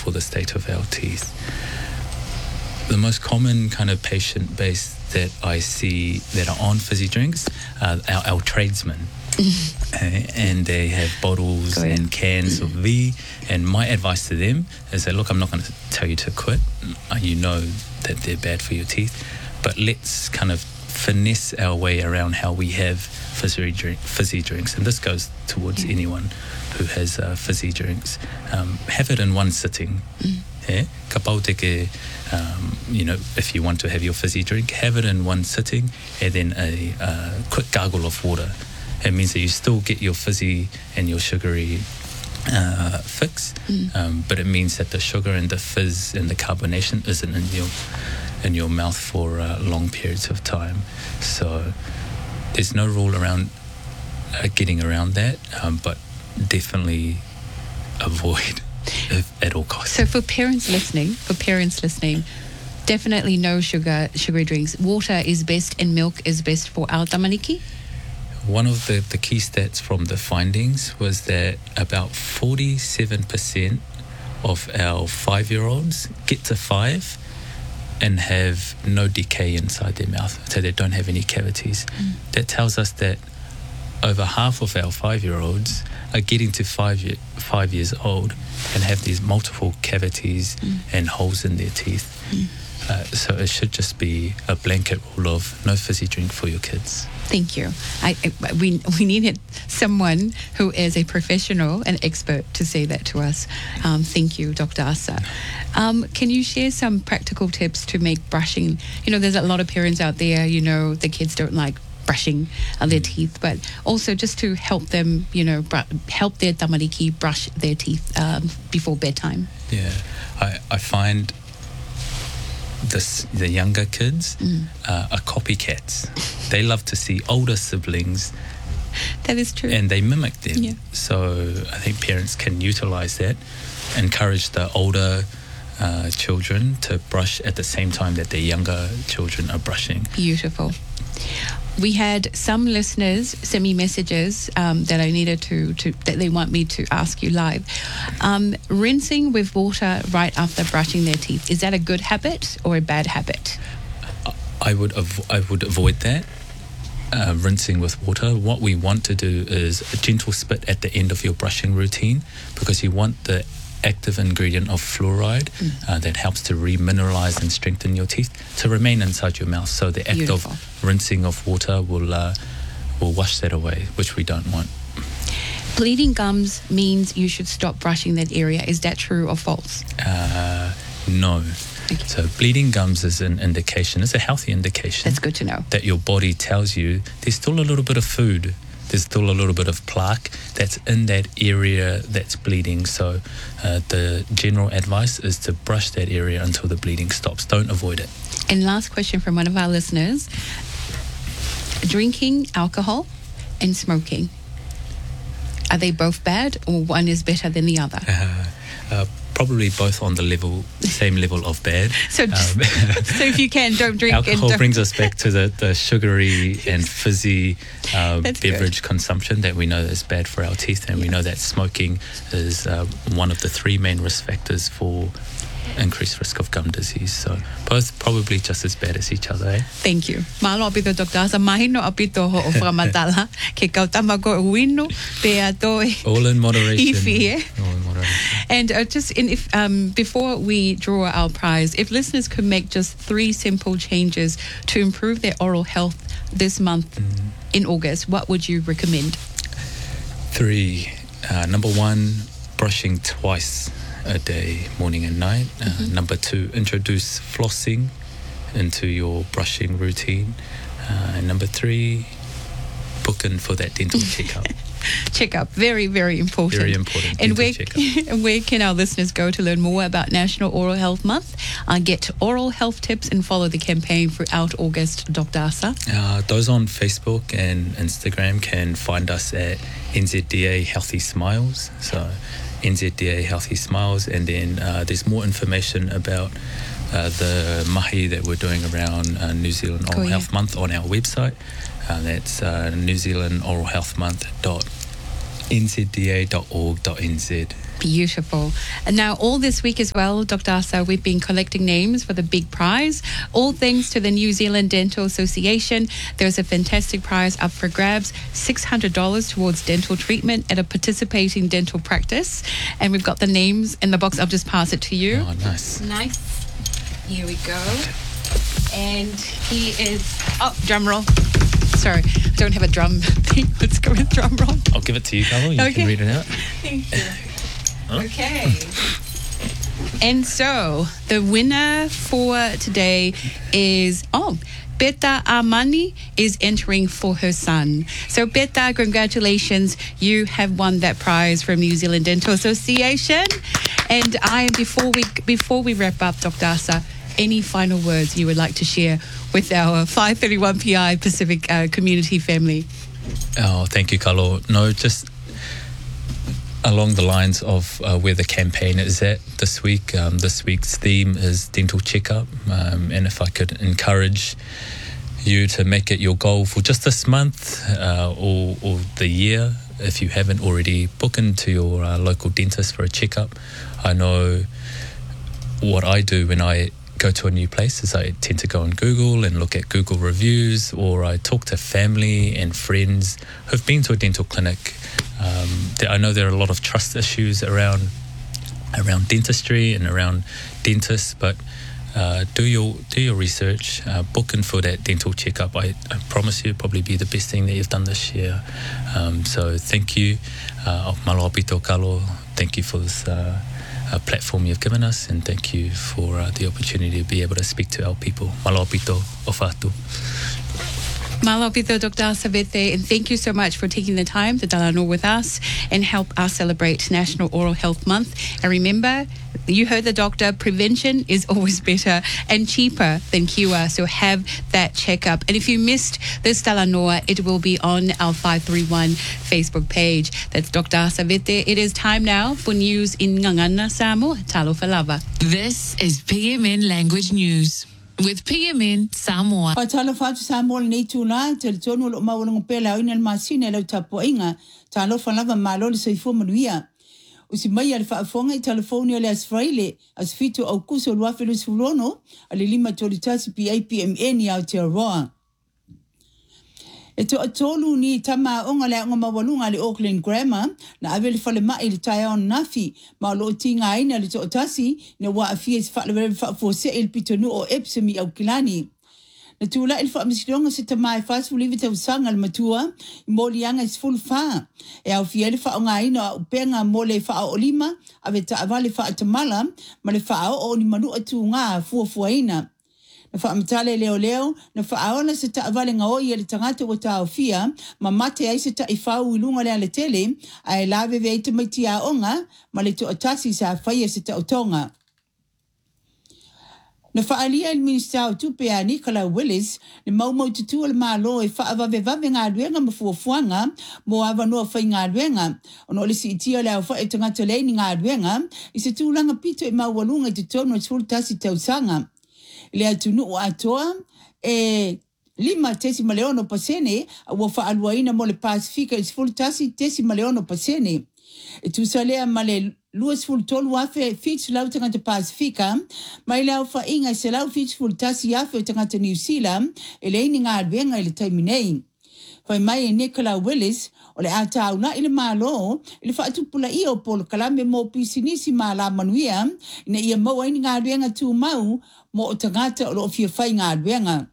for the state of our teeth. The most common kind of patient base that I see that are on fizzy drinks are our tradesmen. And they have bottles and cans of V, and my advice to them is that, look, I'm not going to tell you to quit. You know that they're bad for your teeth, but let's kind of finesse our way around how we have fizzy drinks, and this goes towards anyone who has fizzy drinks. Have it in one sitting. Ka pau teke, if you want to have your fizzy drink, have it in one sitting, and then a quick gargle of water. It means that you still get your fizzy and your sugary fix, but it means that the sugar and the fizz and the carbonation isn't in your mouth for long periods of time. So there's no rule around getting around that, but definitely avoid at all costs. So for parents listening, definitely no sugary drinks. Water is best and milk is best for our tamariki. One of the key stats from the findings was that about 47% of our 5-year-olds get to 5 and have no decay inside their mouth, so they don't have any cavities. That tells us that over half of our 5-year-olds are getting to 5 years old and have these multiple cavities and holes in their teeth. So it should just be a blanket rule of no fizzy drink for your kids. Thank you. We needed someone who is a professional and expert to say that to us. Thank you, Dr. Asa. Can you share some practical tips to make brushing? There's a lot of parents out there, the kids don't like brushing their teeth, but also just to help them, help their tamariki brush their teeth before bedtime. Yeah, I find the younger kids are copycats. They love to see older siblings. That is true. And they mimic them. Yeah. So I think parents can utilize that, encourage the older children to brush at the same time that their younger children are brushing. Beautiful. We had some listeners send me messages that I needed that they want me to ask you live. Rinsing with water right after brushing their teeth, is that a good habit or a bad habit? I would avoid that. Rinsing with water. What we want to do is a gentle spit at the end of your brushing routine, because you want the active ingredient of fluoride that helps to remineralize and strengthen your teeth to remain inside your mouth. So the act of rinsing of water will wash that away, which we don't want. Bleeding gums means you should stop brushing that area. Is that true or false? No. Okay. So bleeding gums is an indication, it's a healthy indication. That's good to know. That your body tells you there's still a little bit of food, there's still a little bit of plaque that's in that area that's bleeding. So the general advice is to brush that area until the bleeding stops. Don't avoid it. And last question from one of our listeners. Drinking alcohol and smoking, are they both bad, or one is better than the other? Probably both on the same level of bad. So if you can, don't drink. Alcohol brings us back to the sugary and fizzy beverage consumption that we know is bad for our teeth, and we know that smoking is one of the 3 main risk factors for increased risk of gum disease. So both probably just as bad as each other. Thank you. Malo apito Dr. Asa mahino apito ho oframatala ke kau tamago wino pe atoe. All in moderation. All in moderation. And before we draw our prize, if listeners could make just 3 simple changes to improve their oral health this month in August, what would you recommend? 3. Number 1, brushing twice a day, morning and night. Number 2, introduce flossing into your brushing routine. And number 3, book in for that dental checkup. Checkup, very, very important. Very important. And where can our listeners go to learn more about National Oral Health Month, get oral health tips, and follow the campaign throughout August, Dr. Asa? Those on Facebook and Instagram can find us at NZDA Healthy Smiles. So NZDA Healthy Smiles, and then there's more information about the mahi that we're doing around New Zealand Oral Health Month on our website. That's NewZealandOralHealthMonth.nzda.org.nz. Beautiful. And now all this week as well, Dr. Asa, we've been collecting names for the big prize. All thanks to the New Zealand Dental Association. There's a fantastic prize up for grabs, $600 towards dental treatment at a participating dental practice. And we've got the names in the box. I'll just pass it to you. Oh, nice. Nice. Here we go. And he is... Oh, drum roll. Sorry, I don't have a drum thing. Let's go with drum roll. I'll give it to you, Carlo. You can read it out. Thank you. Okay. And so the winner for today is, Beta Armani is entering for her son. So Beta, congratulations. You have won that prize from New Zealand Dental Association. And before we wrap up, Dr. Asa, any final words you would like to share with our 531 PI Pacific community family? Oh, thank you, Carlo. No, just along the lines of where the campaign is at this week. This week's theme is dental checkup. And if I could encourage you to make it your goal for just this month or the year, if you haven't already, book into your local dentist for a checkup. I know what I do when I go to a new place is I tend to go on Google and look at Google reviews, or I talk to family and friends who've been to a dental clinic. I know there are a lot of trust issues around dentistry and around dentists, but do your research, book in for that dental checkup. I promise you it'll probably be the best thing that you've done this year. So thank you, Malo Apito Carlo. Thank you for this platform you've given us, and thank you for the opportunity to be able to speak to our people. Malo Apito Ofatu. Malo Pito, Dr. Savete, and thank you so much for taking the time to Talanoa with us and help us celebrate National Oral Health Month. And remember, you heard the doctor, prevention is always better and cheaper than cure, so have that checkup. And if you missed this Talanoa, it will be on our 531 Facebook page. That's Dr. Savete. It is time now for news in Ngangana Samoa, Talo Falava. This is PMN Language News with PMN Samoa. Talo fatu Samoa nei tula te tonu lo mawalong pela ina masine lo tapo inga talo falava malo le soifo manuia. Usi mai al faafonga I telefoni le asfraile asfito au kuso lo afelu sulono ale lima tolitasi PIPMN ya Aotearoa. E to atolu ni tama onga le ngoma walunga le Auckland Grammar na avele fale mai le tai on nafi ma lo tinga ina le to tasi ne wa afie fale fa fose el pitonu o epsemi au kilani na tula el fa misidonga se tama fas fulivi te usanga le matua molianga is full fa e au fiele fa onga ina penga mole fa olima ave ta avale fa tamala ma le fa o ni manu atu nga fuafuaina na whaamatale leo na whaaona se taavale ngā oi le tangata o taofia ma mate ai se taifau ilunga lea le tele ai lawe vei te maiti a onga ma le to atasi sa whaia se taotonga. Na whaalia il Minister o Tupea Nicola Willis le maumau tutua le malo e whaavavevave ngā ruenga mafuafuanga mo awanoa whai ngā ruenga. Ono le si itia leo whae tangata leini ngā ruenga I se tūlanga pito I maualunga I te tono tūltasi tausanga. Le atunu o atoa e lima tesi maleono pasene wa faaluaina mo le Pasifika is full tasi tesi maleono pasene e tu salea male luas full tolu afe fits lau tangata Pasifika mai lau fa inga se lau fits full tasi afe tangata New Zealand e le ininga advenga ile taiminei fai mai Nicola Willis o le atau na ile malo ile fa tupula io pol kalame mo pisinisi mala manuia ina ia mo ininga advenga tu mau mo o tangata o lo fia whai ngā ruenga.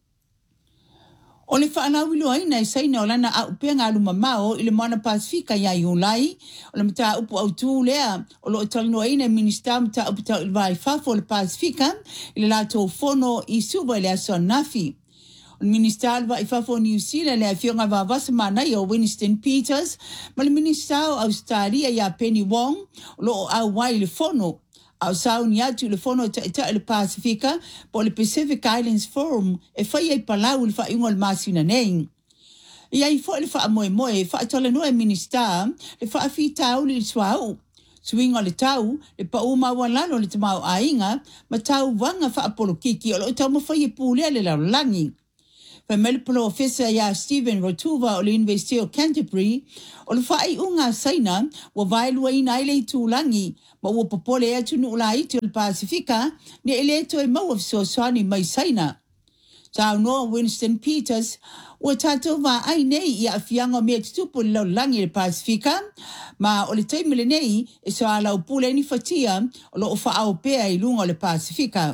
O le whaanau ilo aina I saina o lana au pia ngā luma mao I le mana Pasifika ia I ulai, o le mta upu au tū lea, o lo talino aina Minister mta upu tau ilwai whafo le Pasifika, I le lato fono I suba le aso nafi. O le Minister alwa I whafo New Zealand le a fionga wawasa manai o Winston Peters, ma le Minister o Australia ia Penny Wong, o lo au wai le fono, au sauni atu le fono ta le Pasifika po le Pacific Islands Forum e whai ai palau le whai le masina nei. Ia I fo le wha moe wha tala noe Minister le wha fi tau le suau. Suinga le tau le pa uma walano le tamau ainga ma tau wanga wha apolo kiki o lo tau ma whai e pūlea le laulangi. Fa mele professor ya Stephen Rotuva o le University of Canterbury, o le whaai unga saina, wa vailua ina ele I tūlangi, ma ua popole e tunu ula iti o le Pasifika, ne ele to e mau of soani mai saina. Sa no Winston Peters, o tatou va ai nei I a fianga me tutupu le langi le Pasifika, ma o le taimile nei e so ala upule ni fatia o lo o whaau pea I lunga o le Pasifika.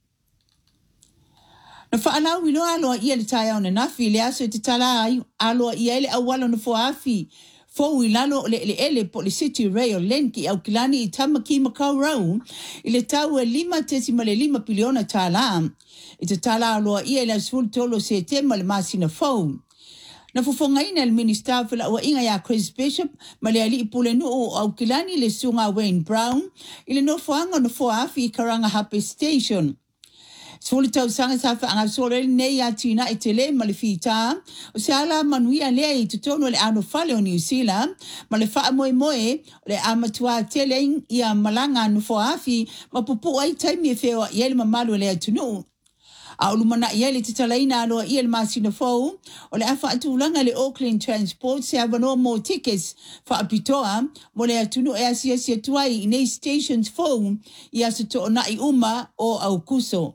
Na whaalau I loa aloa ia le tai au na nafi le aso te tala aloa ia ele awalo na foafi. Fou I lalo le ele po le City Rail Lenki au kilani I tamaki makau rau I le tau e 5.5 piliona tala. I te tala aloa ia le asful tolo se tema le masina fou. Na fufonga ina le minister fila ua inga ya Chris Bishop ma le ali ipule nu o au kilani le sunga Wayne Brown I le no foanga no foafi I Karanga Hape Station. Sfoli tau sanga sa whaanga sore nei a tina e tele ma le fita. O se ala manuia lea I tutono le ano fale o New Zealand. Ma le wha moe moe le amatua tele I a malanga no foafi ma pupu ai taimi e wheo I ele mamalu lea tunu. A ulumana I ele te talaina aloa I ele masina fau. O le awha atulanga le Auckland Transport se avano mo tickets wha apitoa. Mo le atunu e asia tuai I nei stations fau I aso to o nai uma o au kuso.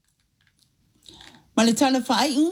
Ma le tala whaaiu.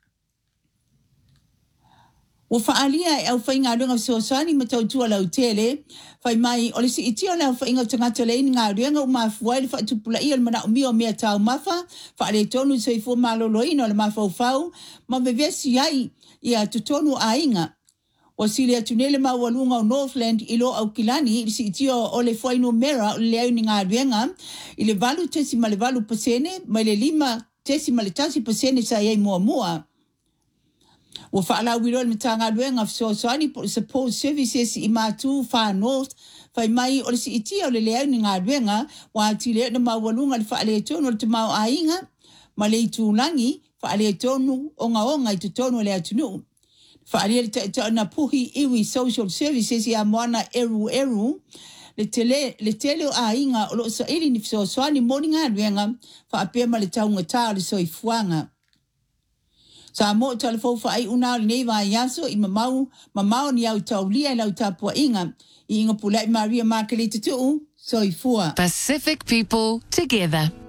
Wa whaalia e au whainga runga soasani ma tautua lau tele. Whai mai o le si iti o lau whainga tangata leini ngā runga o mawhua le whaatupula I o le mana o mio mea tau mafa. Whaale tonu so I fua malolo ino le mawhau whau. Ma vevesi ai I a tutonu a inga. O sile atunele mawalunga o Northland I lo au kilani I si iti o le whainu mera o le au ni ngā runga. I le valu tesi ma le valu pasene ma le 5% sa iei mua. Wa whaala wiro le mitanga luenga soani po support services I matu Far North. Whai mai o le si iti o le leau ni ngā luenga wa ati leo na mawalunga le whaale tonu o le tamau a inga. Ma le tūlangi whaale tonu onga I tutonu le atunu. Whaale le ta na puhi iwi social services I a moana eru. Le tele o a inga o lo sa ili ni soani moni ngā luenga wha apea ma le taunga tā le soifuanga. Sa mo telefon wha ai una le neiva yaso I mamau ni au taulia I lau tapua inga. I inga pula I Maria Markelita tuu soifua. Pacific people together.